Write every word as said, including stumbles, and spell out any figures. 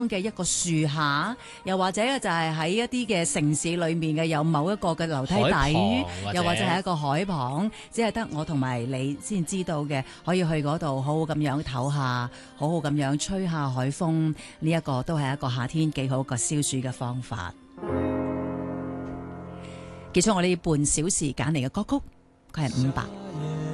嘅一個樹下，又或者就係喺一啲嘅城市裏面嘅有某一個嘅樓梯底，又或者係一個海旁，只係得我同埋你先知道嘅，可以去嗰度好好咁樣唞下，好好咁樣吹下海風，呢一個都係一個夏天幾好個消暑嘅方法。結束我哋半小時揀嚟嘅歌曲，佢係伍佰。